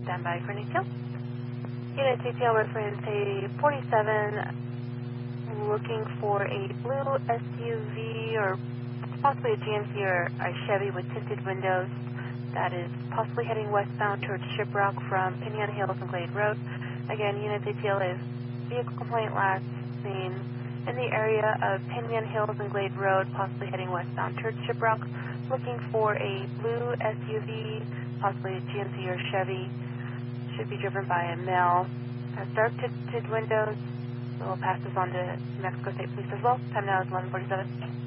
Stand by for detail. Unit detail reference A47, looking for a blue SUV or possibly a GMC or a Chevy with tinted windows that is possibly heading westbound towards Shiprock from Pinyon Hills and Glade Road. Again, unit detail is vehicle complaint last seen in the area of Pinyon Hills and Glade Road, possibly heading westbound towards Shiprock, looking for a blue SUV, possibly a GMC or Chevy. Should be driven by a male. Has dark tinted windows. We'll pass this on to New Mexico State Police as well. Time now is 11:47.